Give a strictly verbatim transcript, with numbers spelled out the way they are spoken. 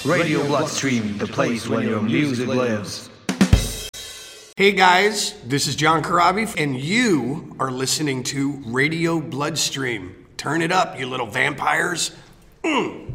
Radio Bloodstream, the place where your music lives. Hey guys, this is John Corabi, and you are listening to Radio Bloodstream. Turn it up, you little vampires. Mm.